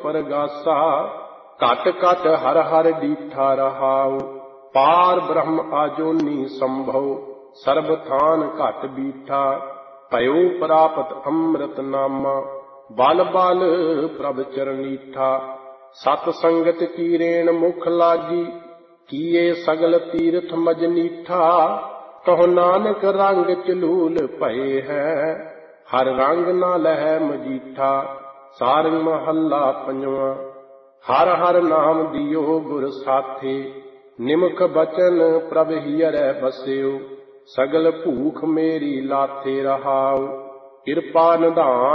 परगासा। घट घट हर हर डीठा रहाऊ। पार ब्रह्म आजोनी संभव सर्ब थान घट बीठा। भयो प्राप्त अमृत नामा बल बल प्रभ चरणीठा। सत संगत की रेण मुख लागी किए सगल तीर्थ मजनीठा। कहो नानक रंग चलूल भये है हर रंग न लह मजीठा। सारंग महला पंजवा। हर हर नाम दियो गुर साथे निमख बचन प्रभ हियरै बस्यो। सगल भूख मेरी लाथे रहाऊ। कृपा निधान